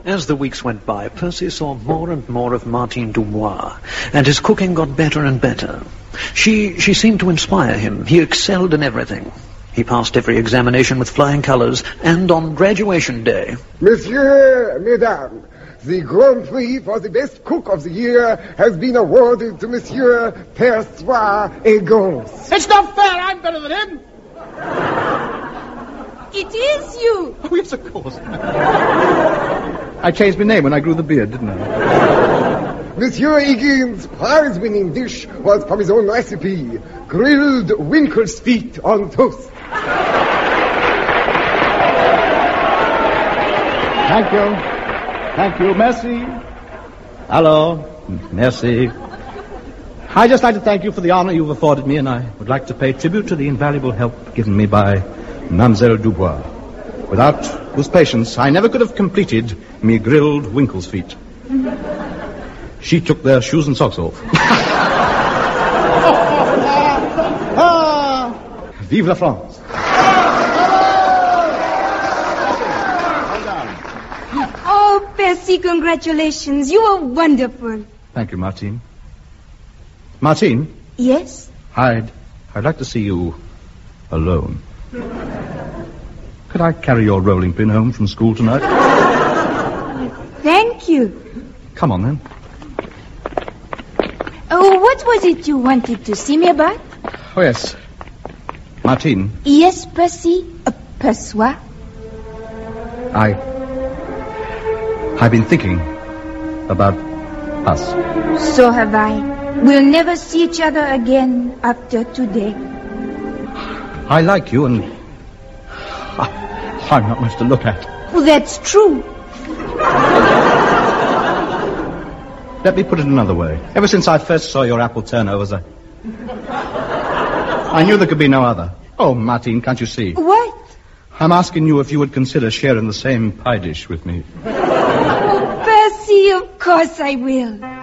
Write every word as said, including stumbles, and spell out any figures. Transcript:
As the weeks went by, Percy saw more and more of Martine Dubois, and his cooking got better and better. She she seemed to inspire him. He excelled in everything. He passed every examination with flying colors, and on graduation day... Monsieur, Mesdames, the Grand Prix for the best cook of the year has been awarded to Monsieur Perçois Egons. It's not fair. I'm better than him. It is you. Oh, yes, of course. I changed my name when I grew the beard, didn't I? Monsieur Higgins' prize-winning dish was from his own recipe, grilled Winkle's feet on toast. Thank you. Thank you. Merci. Hello. Merci. I'd just like to thank you for the honor you've afforded me, and I would like to pay tribute to the invaluable help given me by Mademoiselle Dubois, without whose patience I never could have completed me grilled Winkle's feet. She took their shoes and socks off. Vive la France. Oh, Percy, congratulations. You are wonderful. Thank you, Martine. Martine? Yes? I'd, I'd like to see you alone. Could I carry your rolling pin home from school tonight? Thank you. Come on, then. Oh, what was it you wanted to see me about? Oh, yes. Martine. Yes, Percy. Uh, Perçois. I... I've been thinking about us. So have I. We'll never see each other again after today. I like you, and I, I'm not much to look at. Well, that's true. Let me put it another way. Ever since I first saw your apple turnovers, I... I knew there could be no other. Oh, Martine, can't you see? What? I'm asking you if you would consider sharing the same pie dish with me. Oh, Percy, of course I will.